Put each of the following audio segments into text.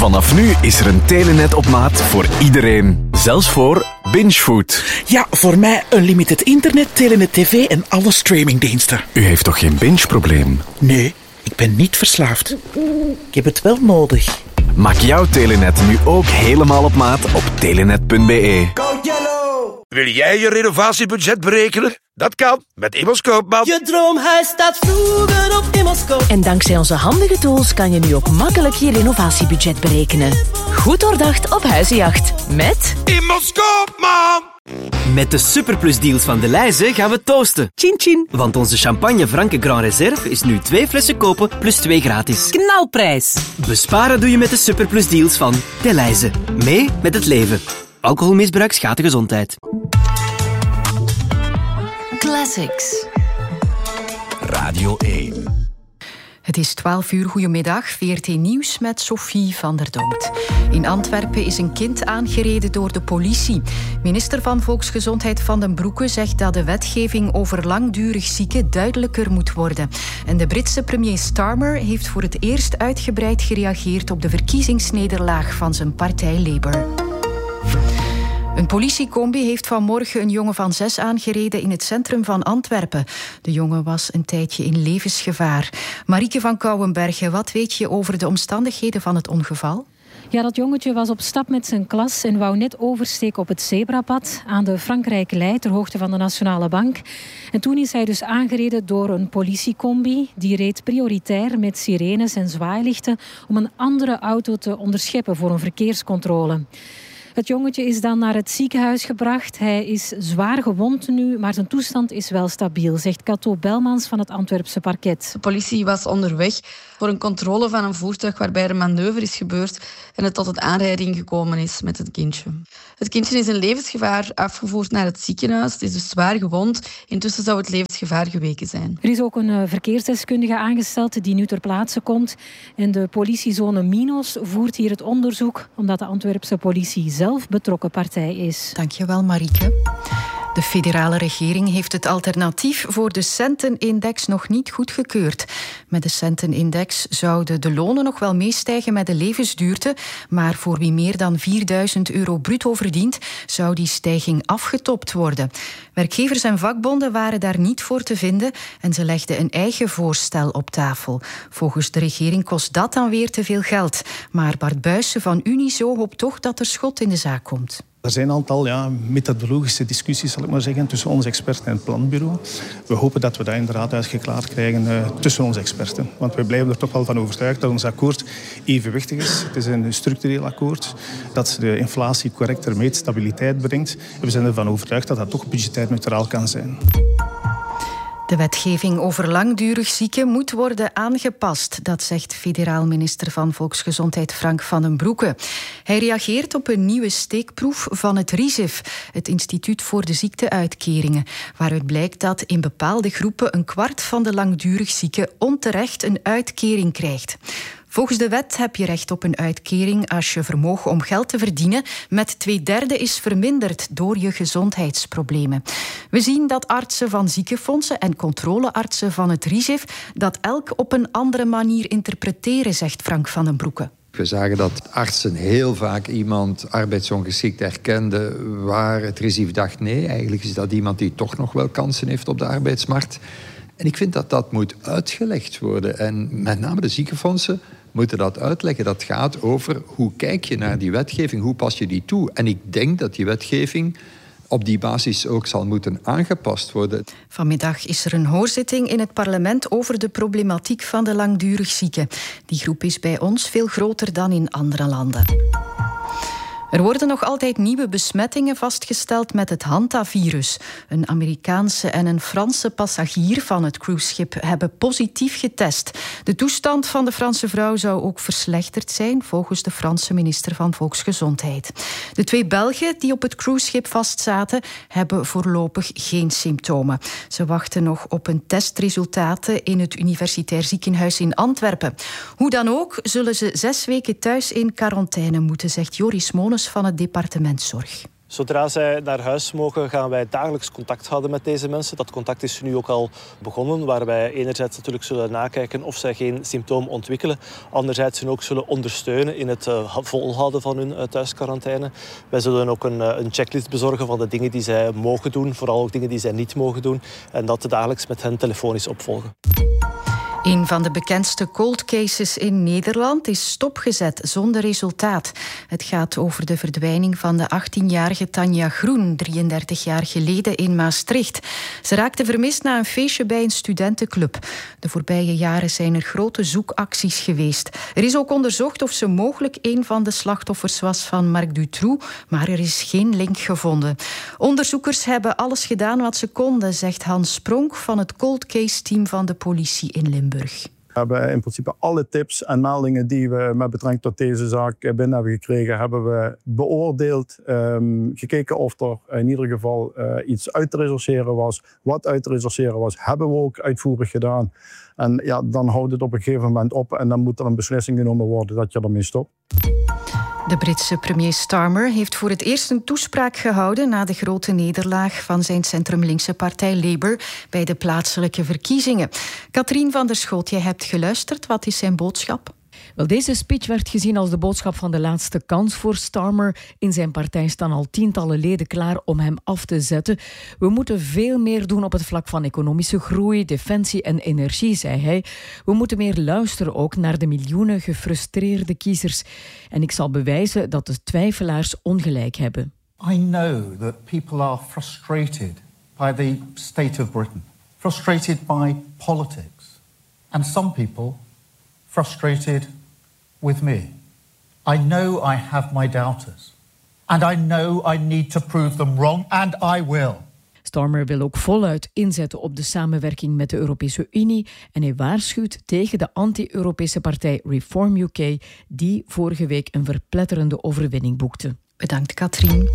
Vanaf nu is er een Telenet op maat voor iedereen. Zelfs voor bingefood. Ja, voor mij unlimited internet, Telenet TV en alle streamingdiensten. U heeft toch geen binge-probleem? Nee, ik ben niet verslaafd. Ik heb het wel nodig. Maak jouw Telenet nu ook helemaal op maat op telenet.be. Wil jij je renovatiebudget berekenen? Dat kan met Immers Koopman. Je droomhuis staat vroeger op Immers Koopman. En dankzij onze handige tools kan je nu ook makkelijk je renovatiebudget berekenen. Goed doordacht op huizenjacht. Met Immers Koopman. Met de superplusdeals van Delhaize gaan we toosten. Chin chin. Want onze champagne Franke Grand Reserve is nu 2 flessen kopen plus 2 gratis. Knalprijs. Besparen doe je met de superplusdeals van Delhaize. Mee met het leven. Alcoholmisbruik schaadt de gezondheid. Classics. Radio 1. Het is 12 uur, goedemiddag. VRT Nieuws met Sophie van der Donkt. In Antwerpen is een kind aangereden door de politie. Minister van Volksgezondheid Van den Broeke zegt dat de wetgeving over langdurig zieken duidelijker moet worden. En de Britse premier Starmer heeft voor het eerst uitgebreid gereageerd op de verkiezingsnederlaag van zijn partij Labour. Een politiecombi heeft vanmorgen een jongen van 6 aangereden in het centrum van Antwerpen. De jongen was een tijdje in levensgevaar. Marieke van Kouwenbergen, wat weet je over de omstandigheden van het ongeval? Ja, dat jongetje was op stap met zijn klas en wou net oversteken op het zebrapad aan de Frankrijk-Lei ter hoogte van de Nationale Bank. En toen is hij dus aangereden door een politiecombi. Die reed prioritair met sirenes en zwaailichten om een andere auto te onderscheppen voor een verkeerscontrole. Het jongetje is dan naar het ziekenhuis gebracht. Hij is zwaar gewond nu, maar zijn toestand is wel stabiel, zegt Cato Belmans van het Antwerpse parket. De politie was onderweg voor een controle van een voertuig waarbij er een manoeuvre is gebeurd en het tot een aanrijding gekomen is met het kindje. Het kindje is in levensgevaar afgevoerd naar het ziekenhuis. Het is dus zwaar gewond. Intussen zou het levensgevaar geweken zijn. Er is ook een verkeersdeskundige aangesteld die nu ter plaatse komt. En de politiezone Minos voert hier het onderzoek omdat de Antwerpse politie zelf betrokken partij is. Dankjewel, Marieke. De federale regering heeft het alternatief voor de centenindex nog niet goedgekeurd. Met de centenindex zouden de lonen nog wel meestijgen met de levensduurte, maar voor wie meer dan €4.000 bruto verdient, zou die stijging afgetopt worden. Werkgevers en vakbonden waren daar niet voor te vinden en ze legden een eigen voorstel op tafel. Volgens de regering kost dat dan weer te veel geld. Maar Bart Buijsen van Unizo hoopt toch dat er schot in de zaak komt. Er zijn een aantal methodologische discussies, zal ik maar zeggen, tussen onze experten en het planbureau. We hopen dat we dat inderdaad uitgeklaard krijgen tussen onze experten. Want wij blijven er toch wel van overtuigd dat ons akkoord evenwichtig is. Het is een structureel akkoord dat de inflatie correcter meet, stabiliteit brengt. En we zijn ervan overtuigd dat dat toch budgetair neutraal kan zijn. De wetgeving over langdurig zieken moet worden aangepast, dat zegt federaal minister van Volksgezondheid Frank van den Broeke. Hij reageert op een nieuwe steekproef van het RIZIF, het Instituut voor de Ziekteuitkeringen, waaruit blijkt dat in bepaalde groepen 1/4 van de langdurig zieken onterecht een uitkering krijgt. Volgens de wet heb je recht op een uitkering als je vermogen om geld te verdienen met 2/3 is verminderd door je gezondheidsproblemen. We zien dat artsen van ziekenfondsen en controleartsen van het RIZIF dat elk op een andere manier interpreteren, zegt Frank van den Broeke. We zagen dat artsen heel vaak iemand arbeidsongeschikt erkenden waar het RIZIF dacht nee, eigenlijk is dat iemand die toch nog wel kansen heeft op de arbeidsmarkt. En ik vind dat dat moet uitgelegd worden. En met name de ziekenfondsen moeten dat uitleggen. Dat gaat over hoe kijk je naar die wetgeving, hoe pas je die toe. En ik denk dat die wetgeving op die basis ook zal moeten aangepast worden. Vanmiddag is er een hoorzitting in het parlement over de problematiek van de langdurig zieken. Die groep is bij ons veel groter dan in andere landen. Er worden nog altijd nieuwe besmettingen vastgesteld met het Hantavirus. Een Amerikaanse en een Franse passagier van het cruiseschip hebben positief getest. De toestand van de Franse vrouw zou ook verslechterd zijn, volgens de Franse minister van Volksgezondheid. De 2 Belgen die op het cruiseschip vastzaten, hebben voorlopig geen symptomen. Ze wachten nog op een testresultaten in het Universitair Ziekenhuis in Antwerpen. Hoe dan ook zullen ze 6 weken thuis in quarantaine moeten, zegt Joris Mones van het departement Zorg. Zodra zij naar huis mogen, gaan wij dagelijks contact houden met deze mensen. Dat contact is nu ook al begonnen, waar wij enerzijds natuurlijk zullen nakijken of zij geen symptoom ontwikkelen. Anderzijds hun ook zullen ondersteunen in het volhouden van hun thuisquarantaine. Wij zullen ook een checklist bezorgen van de dingen die zij mogen doen, vooral ook dingen die zij niet mogen doen. En dat dagelijks met hen telefonisch opvolgen. Een van de bekendste cold cases in Nederland is stopgezet zonder resultaat. Het gaat over de verdwijning van de 18-jarige Tanja Groen, 33 jaar geleden in Maastricht. Ze raakte vermist na een feestje bij een studentenclub. De voorbije jaren zijn er grote zoekacties geweest. Er is ook onderzocht of ze mogelijk een van de slachtoffers was van Marc Dutroux, maar er is geen link gevonden. Onderzoekers hebben alles gedaan wat ze konden, zegt Hans Spronk van het cold case team van de politie in Limburg. We hebben in principe alle tips en meldingen die we met betrekking tot deze zaak binnen hebben gekregen, hebben we beoordeeld. Gekeken of er in ieder geval iets uit te rechercheren was. Wat uit te rechercheren was, hebben we ook uitvoerig gedaan. En ja, dan houdt het op een gegeven moment op en dan moet er een beslissing genomen worden dat je ermee stopt. De Britse premier Starmer heeft voor het eerst een toespraak gehouden na de grote nederlaag van zijn centrum-linkse partij Labour bij de plaatselijke verkiezingen. Katrien van der Schoot, jij hebt geluisterd. Wat is zijn boodschap? Wel, deze speech werd gezien als de boodschap van de laatste kans voor Starmer. In zijn partij staan al tientallen leden klaar om hem af te zetten. We moeten veel meer doen op het vlak van economische groei, defensie en energie, zei hij. We moeten meer luisteren ook naar de miljoenen gefrustreerde kiezers. En ik zal bewijzen dat de twijfelaars ongelijk hebben. I know that people are frustrated by the state of Britain. Frustrated by politics. And some people frustrated with me. I know I have my doubters. And I know I need to prove them wrong, and I will. Starmer wil ook voluit inzetten op de samenwerking met de Europese Unie en hij waarschuwt tegen de anti-Europese partij Reform UK, die vorige week een verpletterende overwinning boekte. Bedankt, Katrien.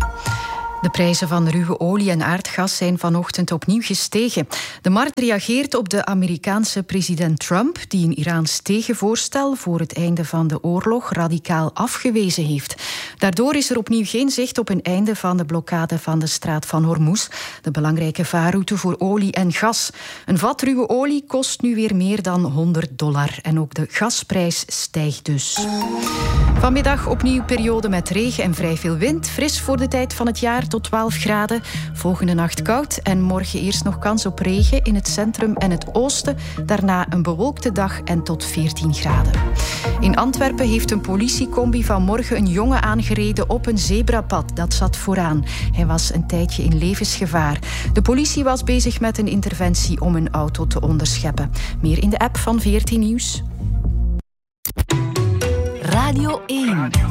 De prijzen van ruwe olie en aardgas zijn vanochtend opnieuw gestegen. De markt reageert op de Amerikaanse president Trump, die een Iraans tegenvoorstel voor het einde van de oorlog radicaal afgewezen heeft. Daardoor is er opnieuw geen zicht op een einde van de blokkade van de straat van Hormuz, de belangrijke vaarroute voor olie en gas. Een vat ruwe olie kost nu weer meer dan $100 en ook de gasprijs stijgt dus. Vanmiddag opnieuw periode met regen en vrij veel wind. Fris voor de tijd van het jaar tot 12 graden. Volgende nacht koud en morgen eerst nog kans op regen in het centrum en het oosten. Daarna een bewolkte dag en tot 14 graden. In Antwerpen heeft een politiecombi vanmorgen een jongen aangereden op een zebrapad. Dat zat vooraan. Hij was een tijdje in levensgevaar. De politie was bezig met een interventie om een auto te onderscheppen. Meer in de app van VRT Nieuws. Radio 1.